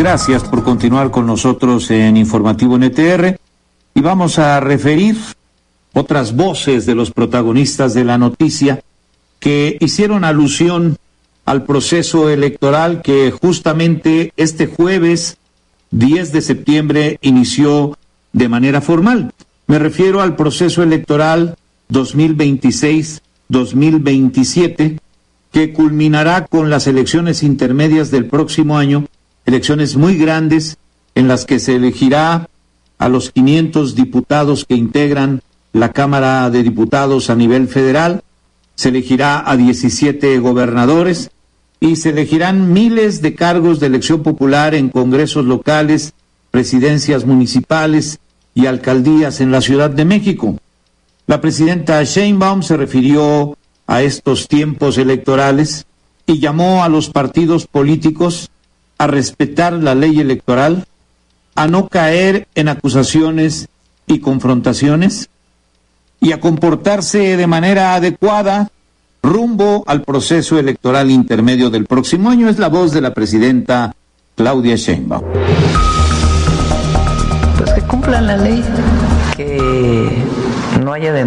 Gracias por continuar con nosotros en Informativo NTR y vamos a referir otras voces de los protagonistas de la noticia que hicieron alusión al proceso electoral que justamente este jueves 10 de septiembre inició de manera formal. Me refiero al proceso electoral 2026-2027 que culminará con las elecciones intermedias del próximo año, elecciones muy grandes en las que se elegirá a los 500 diputados que integran la Cámara de Diputados a nivel federal, se elegirá a 17 gobernadores y se elegirán miles de cargos de elección popular en congresos locales, presidencias municipales y alcaldías en la Ciudad de México. La presidenta Sheinbaum se refirió a estos tiempos electorales y llamó a los partidos políticos a respetar la ley electoral, a no caer en acusaciones y confrontaciones y a comportarse de manera adecuada rumbo al proceso electoral intermedio del próximo año. Es la voz de la presidenta Claudia Sheinbaum. Pues que cumplan la ley, que no haya